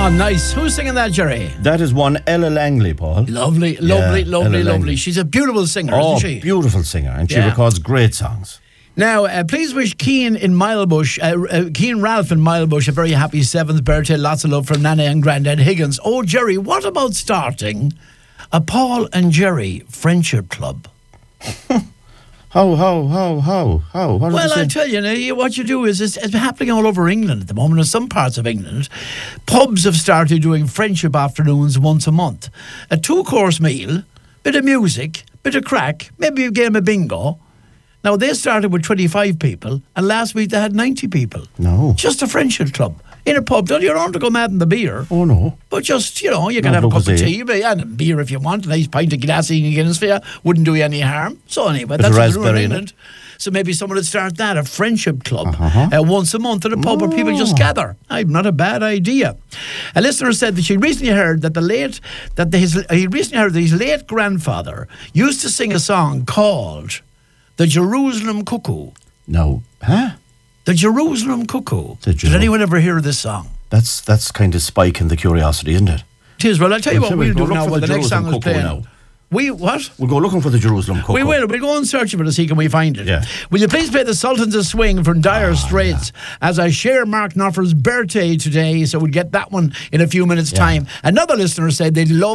Oh, nice. Who's singing that, Jerry? That is one Ella Langley, Paul. Lovely. She's a beautiful singer, isn't she? Beautiful singer, and she records great songs. Now, please wish Keane Ralph in Milebush a very happy 7th birthday. Lots of love from Nana and Grandad Higgins. Oh, Jerry, what about starting a Paul and Jerry Friendship Club? How? What well, I tell you, what you do is it's happening all over England at the moment. In some parts of England, pubs have started doing friendship afternoons once a month. A 2-course meal, bit of music, bit of crack, maybe a game of bingo. Now, they started with 25 people, and last week they had 90 people. No. Just a friendship club. In a pub, you don't have to go mad in the beer. Oh, no. But just, you can have a cup of tea and a beer if you want. A nice pint of glassy and Guinness for you. Wouldn't do you any harm. So anyway, that's what we're doing in England. So maybe someone would start that, a friendship club, once a month at a pub where people just gather. Not a bad idea. A listener said that he recently heard that his late grandfather used to sing a song called The Jerusalem Cuckoo. No. Huh? The Jerusalem Cuckoo. Did anyone ever hear of this song? That's kind of spiking the curiosity, isn't it? It is. Well, I'll tell you what we'll do now when the next song is playing. Now. We'll go looking for the Jerusalem Cuckoo. We will. We'll go and search for it to see can we find it. Yeah. Will you please play the Sultans of Swing from Dire Straits as I share Mark Knopfler's birthday today, so we'll get that one in a few minutes' time. Another listener said they'd love